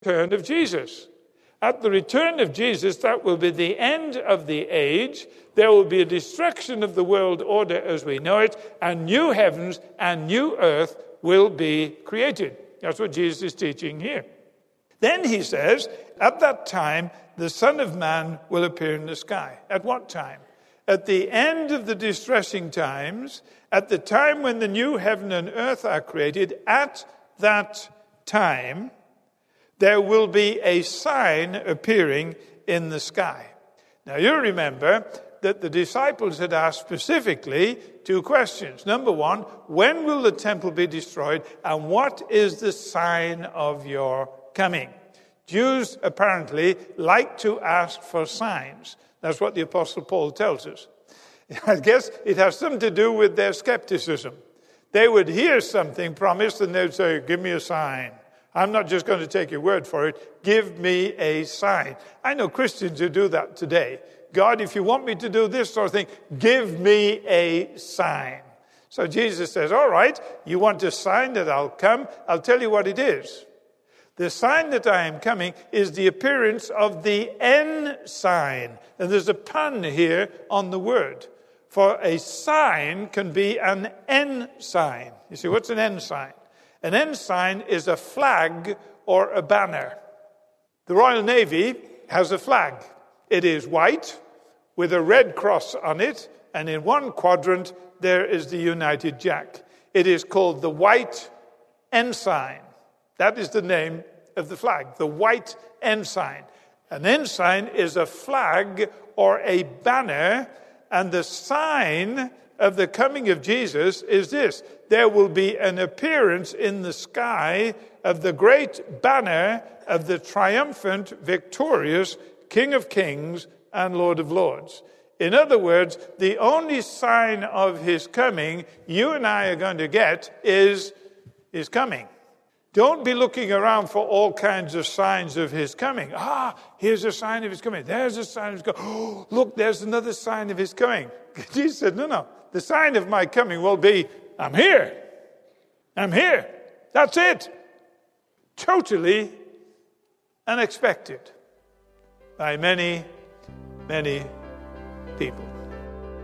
return of Jesus. At the return of Jesus, that will be the end of the age. There will be a destruction of the world order as we know it, and new heavens and new earth will be created. That's what Jesus is teaching here. Then he says, at that time, the Son of Man will appear in the sky. At what time? At the end of the distressing times, at the time when the new heaven and earth are created, at that time, there will be a sign appearing in the sky. Now, you remember that the disciples had asked specifically 2 questions. Number 1, when will the temple be destroyed? And what is the sign of your coming? Jews apparently like to ask for signs. That's what the Apostle Paul tells us. I guess it has something to do with their skepticism. They would hear something promised and they would say, give me a sign. I'm not just going to take your word for it. Give me a sign. I know Christians who do that today. God, if you want me to do this sort of thing, give me a sign. So Jesus says, all right, you want a sign that I'll come? I'll tell you what it is. The sign that I am coming is the appearance of the N sign. And there's a pun here on the word. For a sign can be an N sign. You see, what's an N sign? An N sign is a flag or a banner. The Royal Navy has a flag. It is white with a red cross on it, and in one quadrant there is the United Jack. It is called the White Ensign. That is the name of the flag, the White Ensign. An ensign is a flag or a banner, and the sign of the coming of Jesus is this. There will be an appearance in the sky of the great banner of the triumphant, victorious King of Kings and Lord of Lords. In other words, the only sign of his coming you and I are going to get is his coming. Don't be looking around for all kinds of signs of his coming. Here's a sign of his coming. There's a sign of his coming. Oh, look, there's another sign of his coming. Jesus said, no. The sign of my coming will be, I'm here. I'm here. That's it. Totally unexpected by many, many people.